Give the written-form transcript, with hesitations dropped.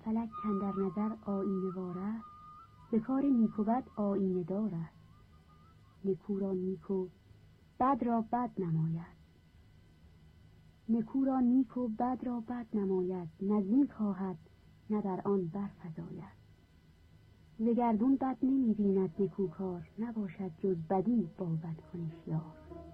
فلک کاندر نظر آیینه وار است، به کار نیک و بد آیینه دار است. نکو را نیک و بد را بد نماید، نکو را نیک و بد را بد نماید. نه زین کاهد نه بر آن برفزاید. ز گردون بد نمی بیند نکوکار، نباشد جز بدی با بدکنش یار.